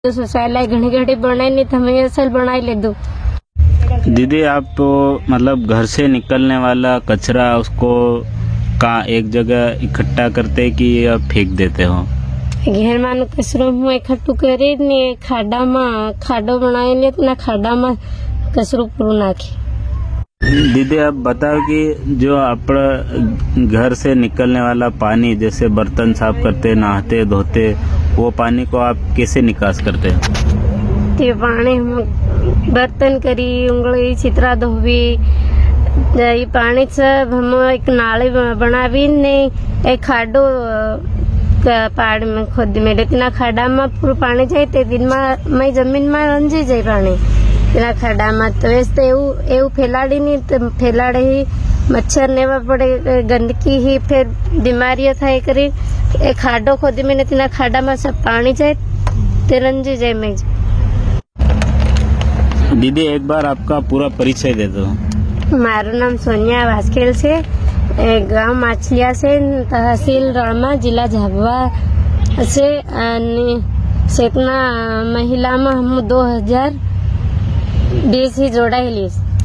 तो शौचालय घड़ी घड़ी बनाए नहीं तो हमें असल बनाए ले दो। दीदी आप तो मतलब घर से निकलने वाला कचरा उसको कहाँ एक जगह इकट्ठा करते कि या फेंक देते हो? घेर मानो कचरो में इकट्ठू करे ने खाडो बनाए ने तो ना खाडा में कचरो पूरा नाखे। दीदी आप बताओ कि जो अपना घर से निकलने वाला पानी जैसे बर्तन साफ करते नहाते धोते वो पानी को आप कैसे निकास करते हैं? ते पानी हम बर्तन करी उंगली चित्रा धोवी ये पानी सब हम एक नाले बनावी ने एक खाडो पहाड़ में खोद में इतना खाडा में पूरा पानी जाए ते दिन में जमीन में रंजी जाए पानी इतना खाडा में तो ऐसे एवं फैलाड़ी नहीं तो फैलाड़े ही मच्छर नेवा पड़े गंदगी ही फिर बीमारियां थाय करी एक खाडो खोदी में इतना खाडा में सब पानी जाए ते रंजी जाए में। दीदी एक बार आपका पूरा परिचय दे दो। मारू नाम सोनिया वास्केल से गांव माछलिया से तहसील रणमा जिला झाबुआ से चेतना महिला में हम 2020 ही जोड़ा ही।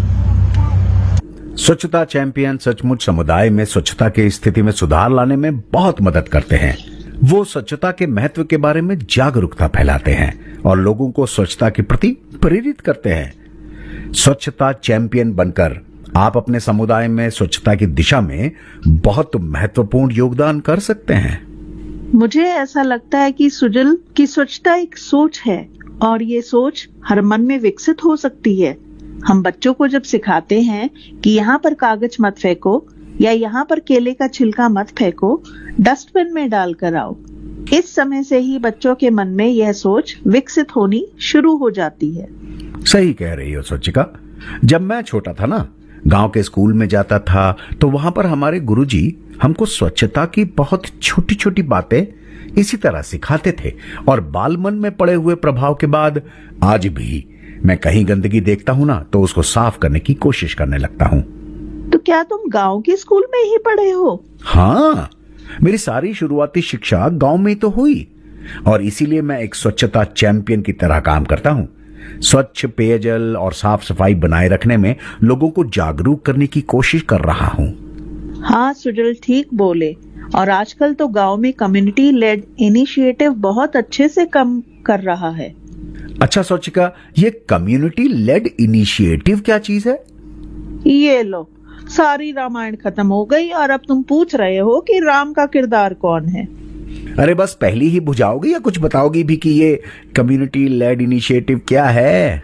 स्वच्छता चैंपियन सचमुच समुदाय में स्वच्छता की स्थिति में सुधार लाने में बहुत मदद करते हैं। वो स्वच्छता के महत्व के बारे में जागरूकता फैलाते हैं और लोगों को स्वच्छता के प्रति प्रेरित करते हैं। स्वच्छता चैंपियन बनकर आप अपने समुदाय में स्वच्छता की दिशा में बहुत महत्वपूर्ण योगदान कर सकते हैं। मुझे ऐसा लगता है कि सुजल की स्वच्छता एक सोच है और ये सोच हर मन में विकसित हो सकती है। हम बच्चों को जब सिखाते हैं कि यहाँ पर कागज मत फेंको या यहाँ पर केले का छिलका मत फेंको, डस्टबिन में डाल कर आओ, इस समय से ही बच्चों के मन में यह सोच विकसित होनी शुरू हो जाती है। सही कह रही हो स्वच्छिका। जब मैं छोटा था ना, गांव के स्कूल में जाता था तो वहां पर हमारे गुरुजी हमको स्वच्छता की बहुत छोटी छोटी बातें इसी तरह सिखाते थे और बाल मन में पड़े हुए प्रभाव के बाद आज भी मैं कहीं गंदगी देखता हूं ना तो उसको साफ करने की कोशिश करने लगता हूं। तो क्या तुम गांव के स्कूल में ही पढ़े हो? हाँ, मेरी सारी शुरुआती शिक्षा गांव में ही तो हुई और इसीलिए मैं एक स्वच्छता चैंपियन की तरह काम करता हूं। स्वच्छ पेयजल और साफ सफाई बनाए रखने में लोगों को जागरूक करने की कोशिश कर रहा हूं। हाँ सुजल ठीक बोले। और आजकल तो गांव में कम्युनिटी लेड इनिशिएटिव बहुत अच्छे से काम कर रहा है। अच्छा स्वच्छिका, ये कम्युनिटी लेड इनिशिएटिव क्या चीज है? ये लो, सारी रामायण खत्म हो गई और अब तुम पूछ रहे हो कि राम का किरदार कौन है। अरे बस पहली ही बुझाओगी या कुछ बताओगी भी कि ये कम्युनिटी लेड इनिशिएटिव क्या है?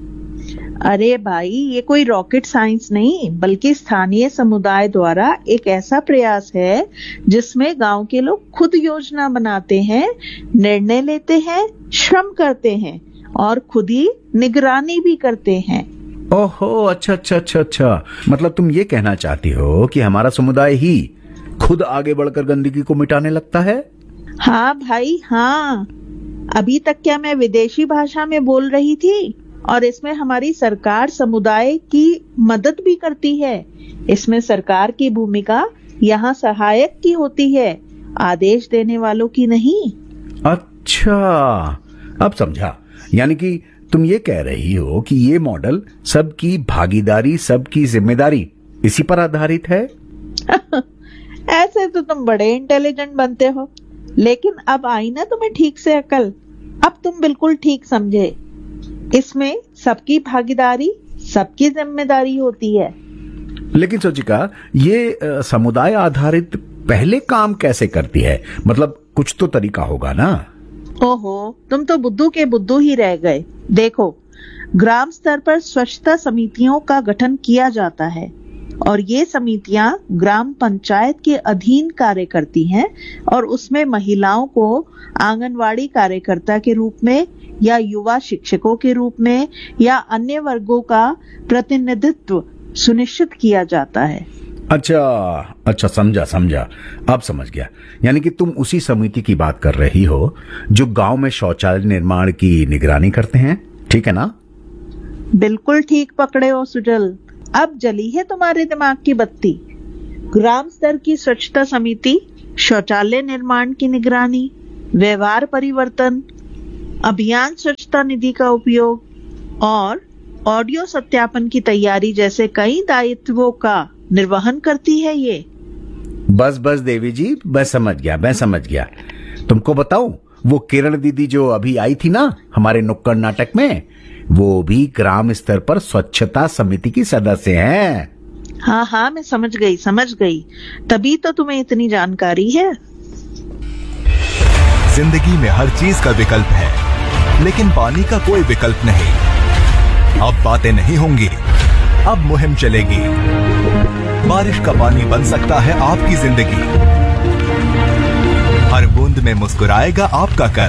अरे भाई, ये कोई रॉकेट साइंस नहीं बल्कि स्थानीय समुदाय द्वारा एक ऐसा प्रयास है जिसमें गांव के लोग खुद योजना बनाते हैं, निर्णय लेते हैं, श्रम करते हैं और खुद ही निगरानी भी करते हैं। ओहो, अच्छा। मतलब तुम ये कहना चाहती हो कि हमारा समुदाय ही खुद आगे बढ़कर गंदगी को मिटाने लगता है? हाँ भाई हाँ। अभी तक क्या मैं विदेशी भाषा में बोल रही थी और इसमें हमारी सरकार समुदाय की मदद भी करती है। इसमें सरकार की भूमिका यहाँ सहायक की होती है, आदेश देने वालों की नहीं। अच्छा, अब समझा। यानी कि तुम ये कह रही हो कि ये मॉडल सबकी भागीदारी, सबकी जिम्मेदारी इसी पर आधारित है। ऐसे तो तुम बड़े इंटेलिजेंट बनते हो, लेकिन अब आई ना तुम्हें ठीक से अकल। अब तुम बिल्कुल ठीक समझे। इसमें सबकी भागीदारी, सबकी जिम्मेदारी होती है। लेकिन सोचिका, ये समुदाय आधारित पहले काम कैसे करती है? मतलब कुछ तो तरीका होगा ना? ओहो, तुम तो बुद्धू के बुद्धू ही रह गए। देखो, ग्राम स्तर पर स्वच्छता समितियों का गठन किया जाता है और ये समितियां ग्राम पंचायत के अधीन कार्य करती हैं और उसमें महिलाओं को आंगनवाड़ी कार्यकर्ता के रूप में या युवा शिक्षकों के रूप में या अन्य वर्गों का प्रतिनिधित्व सुनिश्चित किया जाता है। अच्छा, समझा। अब समझ गया। यानी कि तुम उसी समिति की बात कर रही हो जो गांव में शौचालय निर्माण की निगरानी करते हैं, ठीक है ना? बिल्कुल ठीक पकड़े हो सुजल। अब जली है तुम्हारे दिमाग की बत्ती। ग्राम स्तर की स्वच्छता समिति शौचालय निर्माण की निगरानी, व्यवहार परिवर्तन, अभियान स्वच्छता निधि का उपयोग और ऑडियो सत्यापन की तैयारी जैसे कई दायित्वों का निर्वहन करती है ये। बस बस देवी जी, मैं समझ गया। तुमको बताऊं, वो किरण दीदी जो अभी आई थी ना हमारे नुक्कड़ नाटक में, वो भी ग्राम स्तर पर स्वच्छता समिति की सदस्य हैं। हाँ, मैं समझ गई। तभी तो तुम्हें इतनी जानकारी है। जिंदगी में हर चीज का विकल्प है, लेकिन पानी का कोई विकल्प नहीं। अब बातें नहीं होंगी, अब मुहिम चलेगी। बारिश का पानी बन सकता है आपकी जिंदगी। हर बूंद में मुस्कुराएगा आपका कल।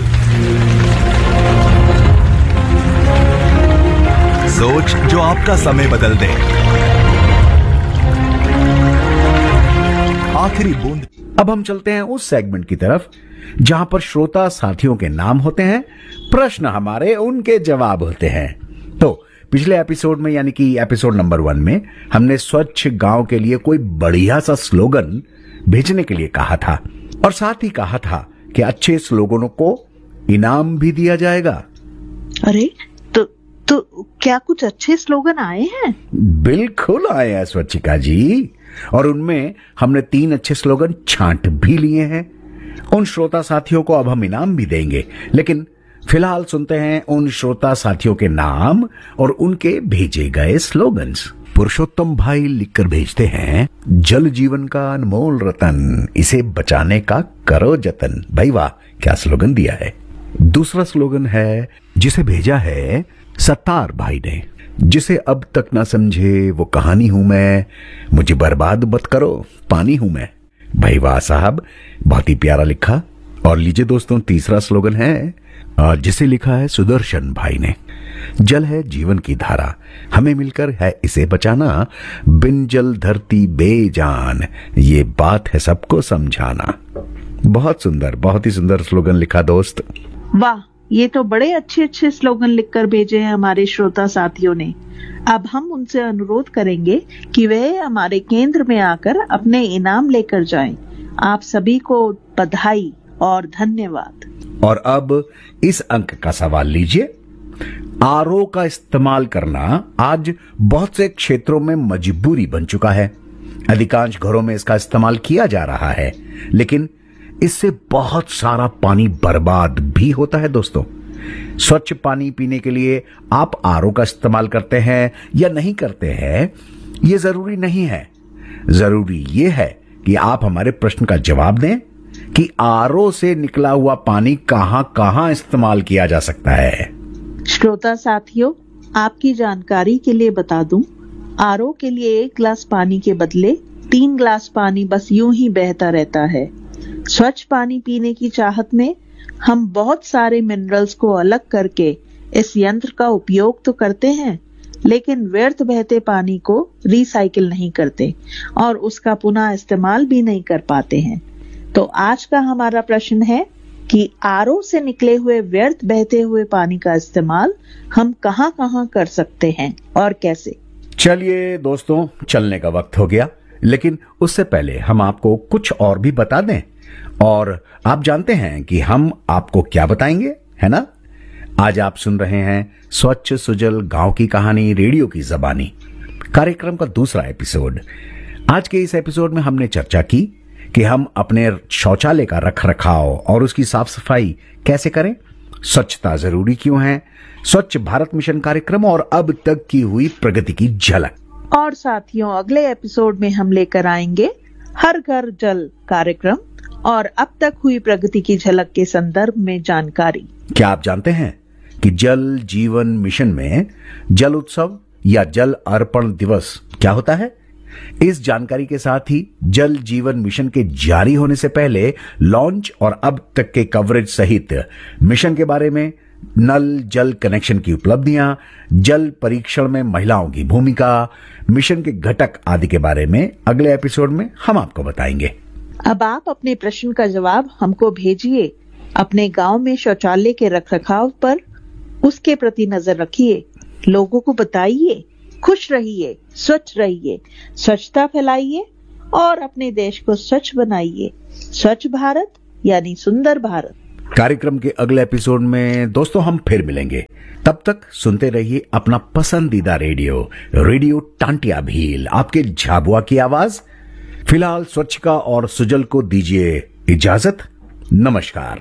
सोच जो आपका समय बदल दे। आखिरी बूंद। अब हम चलते हैं उस सेगमेंट की तरफ जहां पर श्रोता साथियों के नाम होते हैं, प्रश्न हमारे, उनके जवाब होते हैं। तो पिछले एपिसोड में, यानी कि एपिसोड नंबर 1 में, हमने स्वच्छ गांव के लिए कोई बढ़िया सा स्लोगन भेजने के लिए कहा था और साथ ही कहा था कि अच्छे स्लोगनों को इनाम भी दिया जाएगा। अरे तो क्या कुछ अच्छे स्लोगन आए हैं? बिल्कुल आए हैं स्वच्छिका जी, और उनमें हमने 3 अच्छे स्लोगन छांट भी लिए हैं। उन श्रोता साथियों को अब हम इनाम भी देंगे, लेकिन फिलहाल सुनते हैं उन श्रोता साथियों के नाम और उनके भेजे गए स्लोगन्स। पुरुषोत्तम भाई लिखकर भेजते हैं, जल जीवन का अनमोल रतन, इसे बचाने का करो जतन। भाई वाह, क्या स्लोगन दिया है। दूसरा स्लोगन है जिसे भेजा है सत्तार भाई ने, जिसे अब तक ना समझे वो कहानी हूं मैं, मुझे बर्बाद मत करो पानी हूं मैं। भाई वाह साहब, बहुत ही प्यारा लिखा। और लीजिए दोस्तों, तीसरा स्लोगन है जिसे लिखा है सुदर्शन भाई ने, जल है जीवन की धारा, हमें मिलकर है इसे बचाना, बिन जल धरती बेजान, ये बात है सबको समझाना। बहुत सुंदर, बहुत ही सुंदर स्लोगन लिखा दोस्त। वाह, ये तो बड़े अच्छे स्लोगन लिखकर भेजे हैं हमारे श्रोता साथियों ने। अब हम उनसे अनुरोध करेंगे कि वे हमारे केंद्र में आकर अपने इनाम लेकर जाएं। आप सभी को बधाई और धन्यवाद। और अब इस अंक का सवाल लीजिए। आरओ का इस्तेमाल करना आज बहुत से क्षेत्रों में मजबूरी बन चुका है। अधिकांश घरों में इसका इस्तेमाल किया जा रहा है, लेकिन इससे बहुत सारा पानी बर्बाद भी होता है दोस्तों। स्वच्छ पानी पीने के लिए आप आरओ का इस्तेमाल करते हैं या नहीं करते हैं, यह जरूरी नहीं है। जरूरी यह है कि आप हमारे प्रश्न का जवाब दें कि आरओ से निकला हुआ पानी कहां कहां इस्तेमाल किया जा सकता है। श्रोता साथियों, आपकी जानकारी के लिए बता दूं, आरओ के लिए 1 गिलास पानी के बदले 3 गिलास पानी बस यूं ही बहता रहता है। स्वच्छ पानी पीने की चाहत में हम बहुत सारे मिनरल्स को अलग करके इस यंत्र का उपयोग तो करते हैं, लेकिन व्यर्थ बहते पानी को रिसाइकिल नहीं करते और उसका पुनः इस्तेमाल भी नहीं कर पाते हैं। तो आज का हमारा प्रश्न है कि आरओ से निकले हुए व्यर्थ बहते हुए पानी का इस्तेमाल हम कहां कहां कर सकते हैं और कैसे। चलिए दोस्तों, चलने का वक्त हो गया, लेकिन उससे पहले हम आपको कुछ और भी बता दें। और आप जानते हैं कि हम आपको क्या बताएंगे, है ना? आज आप सुन रहे हैं स्वच्छ सुजल गांव की कहानी रेडियो की जबानी कार्यक्रम का दूसरा एपिसोड। आज के इस एपिसोड में हमने चर्चा की कि हम अपने शौचालय का रखरखाव और उसकी साफ सफाई कैसे करें, स्वच्छता जरूरी क्यों है, स्वच्छ भारत मिशन कार्यक्रम और अब तक की हुई प्रगति की झलक। और साथियों, अगले एपिसोड में हम लेकर आएंगे हर घर जल कार्यक्रम और अब तक हुई प्रगति की झलक के संदर्भ में जानकारी। क्या आप जानते हैं कि जल जीवन मिशन में जल उत्सव या जल अर्पण दिवस क्या होता है? इस जानकारी के साथ ही जल जीवन मिशन के जारी होने से पहले लॉन्च और अब तक के कवरेज सहित मिशन के बारे में, नल जल कनेक्शन की उपलब्धियां, जल परीक्षण में महिलाओं की भूमिका, मिशन के घटक आदि के बारे में अगले एपिसोड में हम आपको बताएंगे। अब आप अपने प्रश्न का जवाब हमको भेजिए। अपने गांव में शौचालय के रखरखाव पर उसके प्रति नजर रखिए, लोगों को बताइए, खुश रहिए, स्वच्छ रहिए, स्वच्छता फैलाइए और अपने देश को स्वच्छ बनाइए। स्वच्छ भारत यानी सुंदर भारत। कार्यक्रम के अगले एपिसोड में दोस्तों हम फिर मिलेंगे। तब तक सुनते रहिए अपना पसंदीदा रेडियो टांटिया भील, आपके झाबुआ की आवाज। फिलहाल स्वच्छका और सुजल को दीजिए इजाजत। नमस्कार।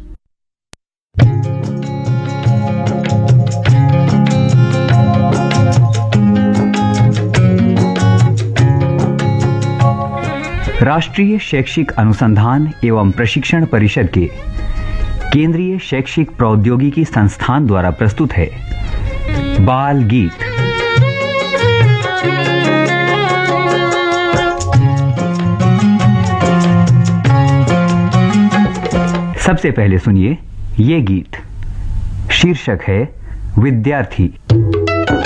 राष्ट्रीय शैक्षिक अनुसंधान एवं प्रशिक्षण परिषद के केंद्रीय शैक्षिक प्रौद्योगिकी संस्थान द्वारा प्रस्तुत है बाल गीत। सबसे पहले सुनिए ये गीत। शीर्षक है विद्यार्थी।